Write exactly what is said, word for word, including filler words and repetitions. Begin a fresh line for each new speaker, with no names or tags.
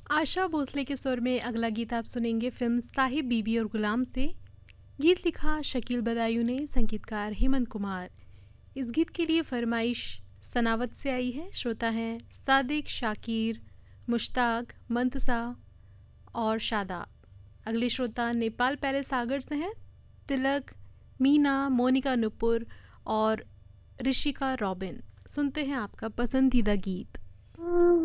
आशा भोसले के स्वर में अगला गीत आप सुनेंगे फिल्म साहिब बीबी और गुलाम से। गीत लिखा शकील बदायूं ने, संगीतकार हेमंत कुमार। इस गीत के लिए फरमाइश सनावत से आई है। श्रोता हैं सादिक, शाकिर, मुश्ताक, मंतसा और शादाब। अगले श्रोता नेपाल पैलेस सागर से हैं। तिलक, मीना, मोनिका नुपुर और ऋषिका रॉबिन। सुनते हैं आपका पसंदीदा गीत।